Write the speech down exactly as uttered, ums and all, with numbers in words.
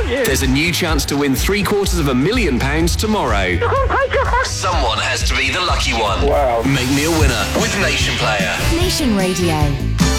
you. There's a new chance to win three quarters of a million pounds tomorrow. Oh my God. Someone has to be the lucky one. Wow. Make me a winner with Nation Player. Nation Radio.